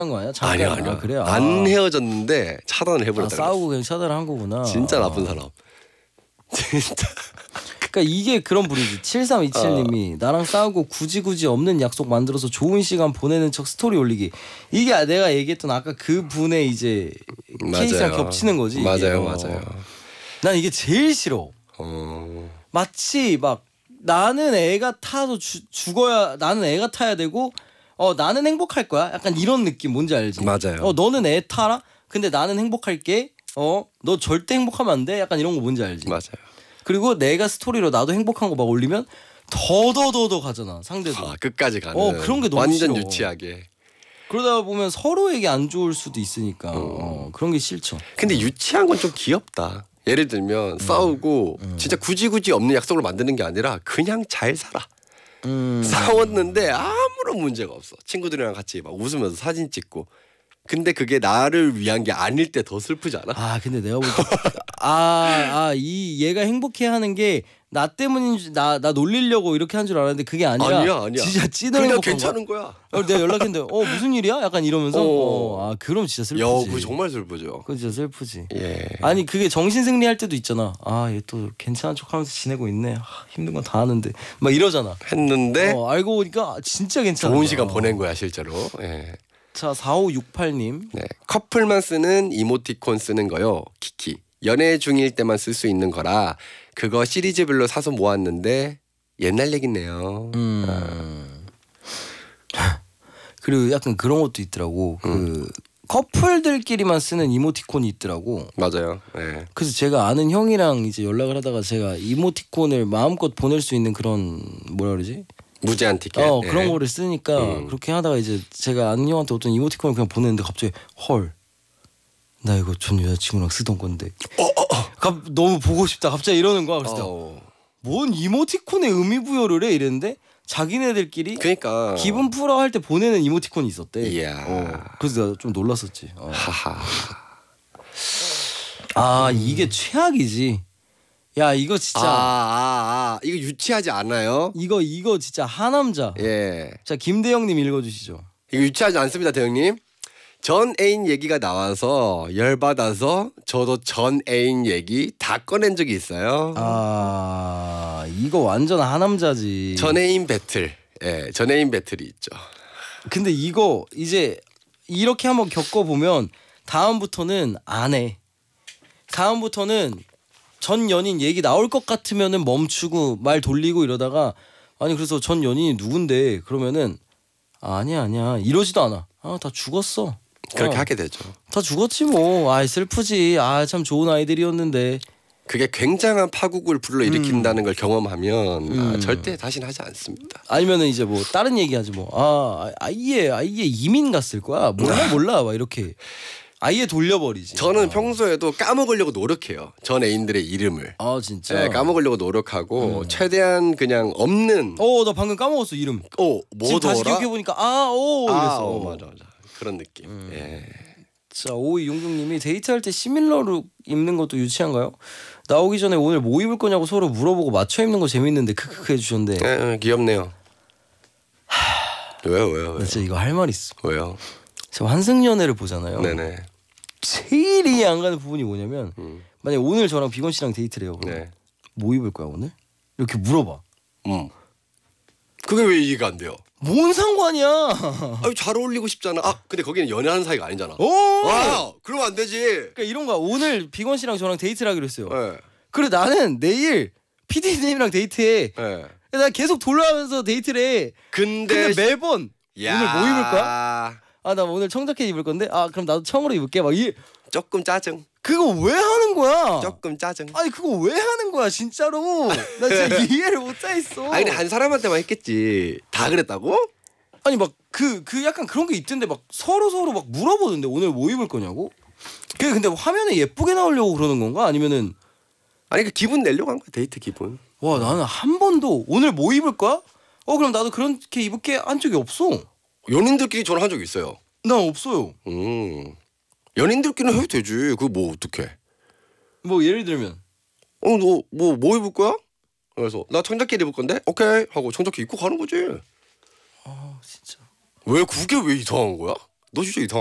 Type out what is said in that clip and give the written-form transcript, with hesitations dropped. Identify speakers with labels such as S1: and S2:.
S1: 거 아니야? 잠깐.
S2: 아니야.
S1: 그래요.
S2: 안 헤어졌는데 차단을 해버렸다.
S1: 싸우고 그냥 차단을 한 거구나.
S2: 진짜 나쁜 사람. 진짜.
S1: 그러니까 이게 그런 분이지. 7327님이 나랑 싸우고 굳이 없는 약속 만들어서 좋은 시간 보내는 척 스토리 올리기. 이게 내가 얘기했던 아까 그 분의 이제 케이스랑 겹치는 거지.
S2: 맞아요.
S1: 난 이게 제일 싫어. 마치 막 나는 애가 타서 죽어야 나는 애가 타야 되고 나는 행복할 거야. 약간 이런 느낌 뭔지 알지?
S2: 맞아요.
S1: 너는 애 타라. 근데 나는 행복할게. 너 절대 행복하면 안 돼. 약간 이런 거 뭔지 알지?
S2: 맞아요.
S1: 그리고 내가 스토리로 나도 행복한 거 막 올리면 더 가잖아 상대도.
S2: 끝까지 가는.
S1: 그런 게 너무
S2: 완전
S1: 싫어.
S2: 유치하게.
S1: 그러다 보면 서로에게 안 좋을 수도 있으니까 그런 게 싫죠.
S2: 근데 유치한 건 좀 귀엽다. 예를 들면 싸우고 진짜 굳이 없는 약속을 만드는 게 아니라 그냥 잘 살아. 싸웠는데 아무런 문제가 없어. 친구들이랑 같이 막 웃으면서 사진 찍고. 근데 그게 나를 위한 게 아닐 때 더 슬프지 않아?
S1: 근데 내가 볼 때 이 얘가 행복해하는 게 나 때문인 줄 나 놀리려고 이렇게 한 줄 알았는데 그게 아니라
S2: 아니야.
S1: 진짜 찐으로
S2: 그냥
S1: 행복한
S2: 괜찮은 거야.
S1: 내가 연락했는데 무슨 일이야? 약간 이러면서 그럼 진짜 슬프지.
S2: 그거 정말 슬프죠.
S1: 그건 진짜 슬프지.
S2: 예.
S1: 아니 그게 정신 승리할 때도 있잖아. 얘 또 괜찮은 척하면서 지내고 있네. 힘든 건 다 아는데 막 이러잖아.
S2: 했는데
S1: 알고 보니까 진짜 괜찮아.
S2: 좋은 시간 보낸 거야 실제로. 예.
S1: 자 4568님.
S2: 네. 커플만 쓰는 이모티콘 쓰는 거요. 키키. 연애 중일 때만 쓸 수 있는 거라 그거 시리즈별로 사서 모았는데 옛날 얘기네요.
S1: 그리고 약간 그런 것도 있더라고. 그 커플들끼리만 쓰는 이모티콘이 있더라고.
S2: 맞아요. 네.
S1: 그래서 제가 아는 형이랑 이제 연락을 하다가 제가 이모티콘을 마음껏 보낼 수 있는 그런 뭐라 그러지?
S2: 무제한 티켓.
S1: 그런 거를 쓰니까 그렇게 하다가 이제 제가 아는 형한테 어떤 이모티콘을 그냥 보냈는데 갑자기 헐. 나 이거 전 여자친구랑 쓰던 건데 너무 보고 싶다 갑자기 이러는 거야. 그래서 뭔 이모티콘에 의미 부여를 해 이랬는데 자기네들끼리
S2: 그러니까
S1: 기분 풀어 할 때 보내는 이모티콘이 있었대.
S2: 이야.
S1: 그래서 내가 좀 놀랐었지.
S2: 하하.
S1: 이게 최악이지. 야 이거 진짜
S2: 이거 유치하지 않아요?
S1: 이거 진짜 하남자.
S2: 예.
S1: 자 김대영님 읽어주시죠.
S2: 이거 유치하지 않습니다, 대형님. 전 애인 얘기가 나와서 열받아서 저도 전 애인 얘기 다 꺼낸 적이 있어요.
S1: 이거 완전 하남자지.
S2: 전 애인 배틀. 예, 전 애인 배틀이 있죠.
S1: 근데 이거 이제 이렇게 한번 겪어보면 다음부터는 안 해. 다음부터는 전 연인 얘기 나올 것 같으면은 멈추고 말 돌리고 이러다가 그래서 전 연인이 누군데 그러면은 아니야 이러지도 않아. 다 죽었어.
S2: 그렇게 하게 되죠.
S1: 다 죽었지 뭐. 슬프지. 참 좋은 아이들이었는데.
S2: 그게 굉장한 파국을 불러일으킨다는 걸 경험하면 절대 다시는 하지 않습니다.
S1: 아니면은 이제 뭐 다른 얘기하지 뭐. 아예 이민 갔을 거야. 몰라 막 이렇게. 아예 돌려버리지.
S2: 저는 평소에도 까먹으려고 노력해요. 전 애인들의 이름을.
S1: 진짜.
S2: 네, 까먹으려고 노력하고 최대한 그냥 없는.
S1: 나 방금 까먹었어 이름.
S2: 뭐더라?
S1: 다시 기억해 보니까 이랬어.
S2: 맞아. 그런 느낌. 예.
S1: 자 5266님이 데이트할 때 시밀러룩 입는 것도 유치한가요? 나오기 전에 오늘 뭐 입을 거냐고 서로 물어보고 맞춰 입는 거 재밌는데 크크크 해주셨는데.
S2: 귀엽네요. 왜요?
S1: 진짜 이거 할 말 있어.
S2: 왜요?
S1: 제가 환승연애를 보잖아요.
S2: 네네.
S1: 제일 이해 안 가는 부분이 뭐냐면 만약에 오늘 저랑 비건 씨랑 데이트를 해요.
S2: 네.
S1: 뭐 입을 거야 오늘? 이렇게 물어봐.
S2: 그게 왜 이해가 안 돼요?
S1: 뭔 상관이야?
S2: 잘 어울리고 싶잖아. 근데 거기는 연애하는 사이가 아니잖아. 그러면 안 되지.
S1: 그러니까 이런 거야. 오늘 비건 씨랑 저랑 데이트를 하기로 했어요.
S2: 네.
S1: 그래 나는 내일 PD님이랑 데이트해.
S2: 네.
S1: 나 계속 돌아가면서 데이트를 해. 근데 매번 오늘 뭐 입을 거야? 나 오늘 청자켓 입을 건데. 그럼 나도 청으로 입을게. 막
S2: 조금 짜증.
S1: 그거 왜 하는 거야?
S2: 조금 짜증.
S1: 그거 왜 하는 거야 진짜로? 나 진짜 이해를 못하겠어.
S2: 근데 한 사람한테만 했겠지. 다 그랬다고?
S1: 막 그 약간 그런 게 있던데 막 서로 막 물어보던데 오늘 뭐 입을 거냐고? 그게 근데 화면에 예쁘게 나오려고 그러는 건가? 아니면은
S2: 그 기분 내려고 한 거야. 데이트 기분.
S1: 와 나는 한 번도 오늘 뭐 입을 거야? 그럼 나도 그렇게 입을게 한 적이 없어.
S2: 연인들끼리 전화한 적 있어요.
S1: 난 없어요.
S2: 연인들끼리는 해도 되지. 그거 뭐 어떡해.
S1: 뭐 예를 들면
S2: 너 뭐 입을 거야? 그래서 나 청자켓 입을 건데 오케이 하고 청자켓 입고 가는 거지.
S1: 진짜
S2: 왜 그게 왜 이상한 거야? 너 진짜 이상.